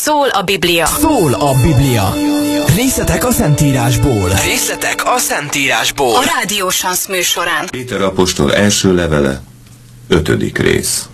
Szól a Biblia. Szól a Biblia. Részletek a Szentírásból. Részletek a Szentírásból. A Rádió Sansz műsorán. Péter apostol első levele, 5. rész.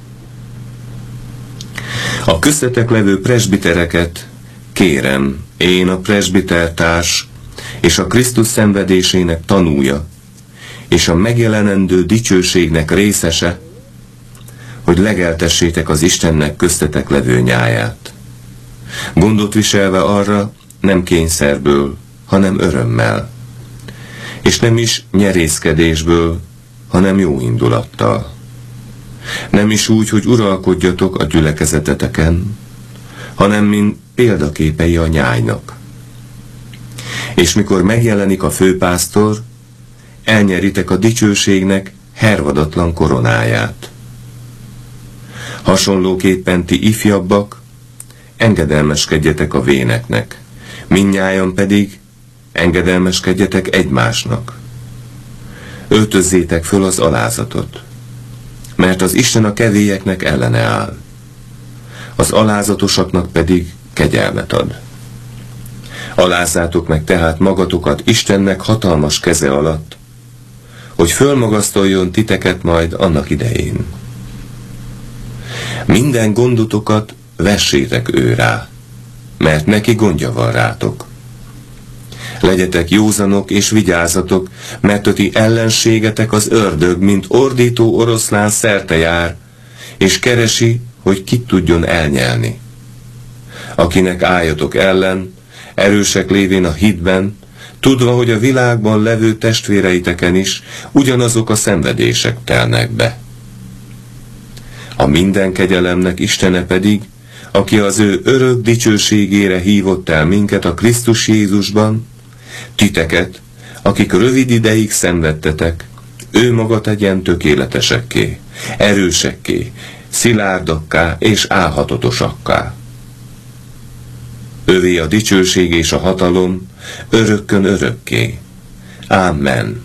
A köztetek levő presbitereket kérem, én a presbitertárs és a Krisztus szenvedésének tanúja, és a megjelenendő dicsőségnek részese, hogy legeltessétek az Istennek köztetek levő nyáját. Gondot viselve arra, nem kényszerből, hanem örömmel, és nem is nyerészkedésből, hanem jó indulattal. Nem is úgy, hogy uralkodjatok a gyülekezeteteken, hanem mint példaképei a nyájnak. És mikor megjelenik a főpásztor, elnyeritek a dicsőségnek hervadatlan koronáját. Hasonlóképpen ti ifjabbak, engedelmeskedjetek a véneknek, mindnyájan pedig engedelmeskedjetek egymásnak. Öltözzétek föl az alázatot, mert az Isten a kevélyeknek ellene áll, az alázatosaknak pedig kegyelmet ad. Alázzátok meg tehát magatokat Istennek hatalmas keze alatt, hogy fölmagasztaljon titeket majd annak idején. Minden gondotokat vessétek ő rá, mert neki gondja van rátok. Legyetek józanok és vigyázzatok, mert a ti ellenségetek az ördög, mint ordító oroszlán szerte jár, és keresi, hogy kit tudjon elnyelni. Akinek álljatok ellen, erősek lévén a hitben, tudva, hogy a világban levő testvéreiteken is ugyanazok a szenvedések telnek be. A minden kegyelemnek Istene pedig, aki az ő örök dicsőségére hívott el minket a Krisztus Jézusban, titeket, akik rövid ideig szenvedtetek, ő maga tegyen tökéletesekké, erősekké, szilárdakká és állhatatosakká. Övé a dicsőség és a hatalom, örökkön örökké. Amen.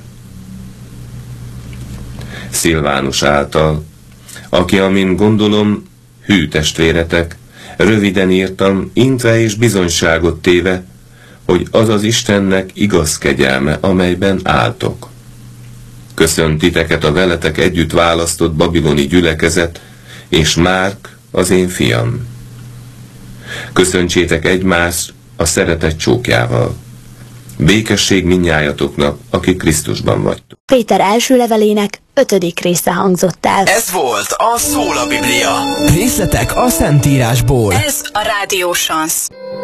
Szilvánus által, aki, amin gondolom, hű testvéretek, röviden írtam, intve és bizonyságot téve, hogy az az Istennek igaz kegyelme, amelyben álltok. Köszönt titeket a veletek együtt választott babiloni gyülekezet, és Márk, az én fiam. Köszöntsétek egymást a szeretet csókjával. Békesség mindnyájatoknak, akik Krisztusban vagytok. Péter első levelének 5. része hangzott el. Ez volt a Szól a Biblia. Részletek a Szentírásból. Ez a Rádió Sansz.